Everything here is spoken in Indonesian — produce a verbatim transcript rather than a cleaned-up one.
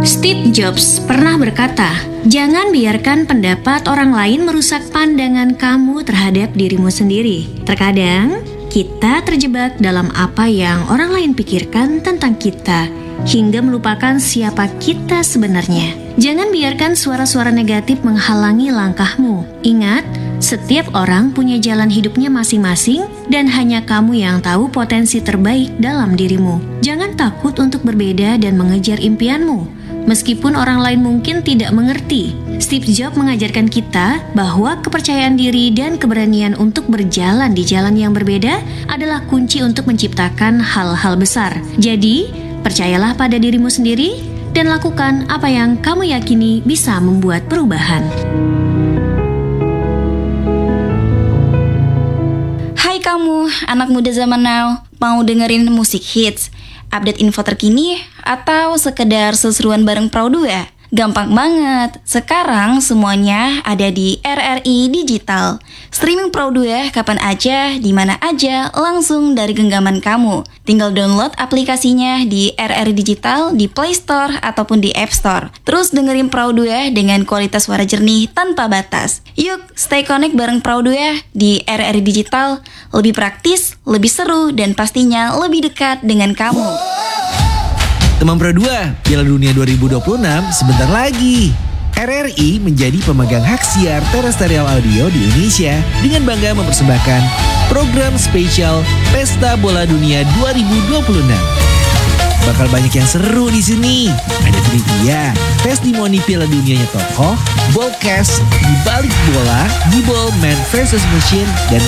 Steve Jobs pernah berkata, "Jangan biarkan pendapat orang lain merusak pandangan kamu terhadap dirimu sendiri." Terkadang, kita terjebak dalam apa yang orang lain pikirkan tentang kita, hingga melupakan siapa kita sebenarnya. Jangan biarkan suara-suara negatif menghalangi langkahmu. Ingat, setiap orang punya jalan hidupnya masing-masing dan hanya kamu yang tahu potensi terbaik dalam dirimu. Jangan takut untuk berbeda dan mengejar impianmu. Meskipun orang lain mungkin tidak mengerti, Steve Jobs mengajarkan kita bahwa kepercayaan diri dan keberanian untuk berjalan di jalan yang berbeda adalah kunci untuk menciptakan hal-hal besar. Jadi, percayalah pada dirimu sendiri dan lakukan apa yang kamu yakini bisa membuat perubahan. Hai kamu, anak muda zaman now, mau dengerin musik hits, update info terkini, atau sekedar seseruan bareng Pro dua? Gampang banget, sekarang semuanya ada di R R I Digital. Streaming Pro dua kapan aja, di mana aja, langsung dari genggaman kamu. Tinggal download aplikasinya di R R I Digital, di Play Store, ataupun di App Store. Terus dengerin Pro dua dengan kualitas suara jernih tanpa batas. Yuk, stay connect bareng Pro dua di R R I Digital. Lebih praktis, lebih seru, dan pastinya lebih dekat dengan kamu. Teman Pro dua, Piala Dunia dua ribu dua puluh enam sebentar lagi. R R I menjadi pemegang hak siar terestrial audio di Indonesia dengan bangga mempersembahkan program spesial Pesta Bola Dunia dua ribu dua puluh enam. Bakal banyak yang seru di sini. Ada trivia, testimoni Piala Dunianya tokoh, ballcast, di balik bola, gibol man versus machine, dan